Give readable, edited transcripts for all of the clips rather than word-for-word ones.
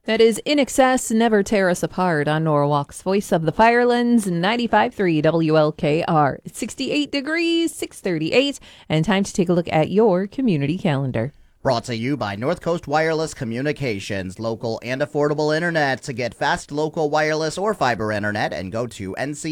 That is In Excess, Never Tear Us Apart on Norwalk's Voice of the Firelands, 95.3 WLKR. It's 68 degrees, 6:38, and time to take a look at your community calendar. Brought to you by North Coast Wireless Communications, local and affordable internet. To get fast local wireless or fiber internet, and go to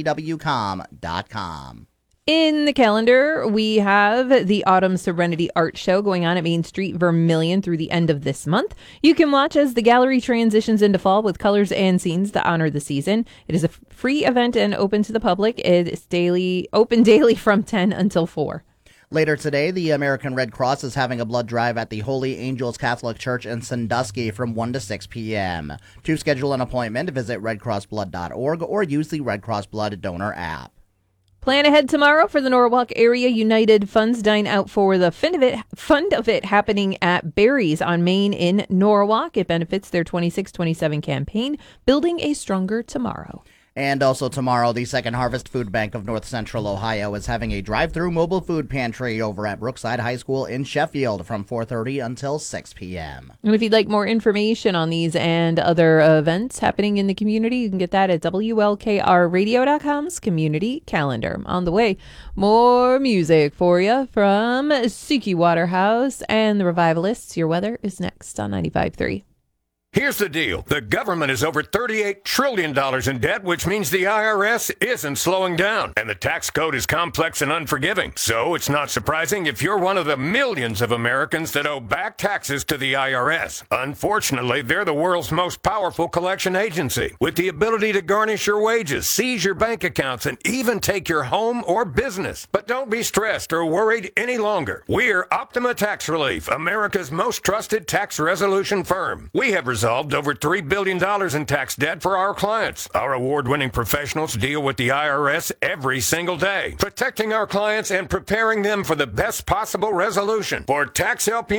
ncwcom.com. In the calendar, we have the Autumn Serenity Art Show going on at Main Street, Vermilion through the end of this month. You can watch as the gallery transitions into fall with colors and scenes to honor the season. It is a free event and open to the public. It's open daily from 10 until 4. Later today, the American Red Cross is having a blood drive at the Holy Angels Catholic Church in Sandusky from 1 to 6 p.m. To schedule an appointment, visit redcrossblood.org or use the Red Cross Blood Donor app. Plan ahead tomorrow for the Norwalk Area United Funds Dine Out for the Fund of It happening at Barry's on Main in Norwalk. It benefits their 26-27 campaign, Building a Stronger Tomorrow. And also tomorrow, the Second Harvest Food Bank of North Central Ohio is having a drive-through mobile food pantry over at Brookside High School in Sheffield from 4:30 until 6 p.m. And if you'd like more information on these and other events happening in the community, you can get that at WLKRradio.com's community calendar. On the way, more music for you from Suki Waterhouse and the Revivalists. Your weather is next on 95.3. Here's the deal. The government is over $38 trillion in debt, which means the IRS isn't slowing down. And the tax code is complex and unforgiving. So it's not surprising if you're one of the millions of Americans that owe back taxes to the IRS. Unfortunately, they're the world's most powerful collection agency, with the ability to garnish your wages, seize your bank accounts, and even take your home or business. But don't be stressed or worried any longer. We're Optima Tax Relief, America's most trusted tax resolution firm. We have resolved over $3 billion in tax debt for our clients. Our award-winning professionals deal with the IRS every single day, protecting our clients and preparing them for the best possible resolution. For tax help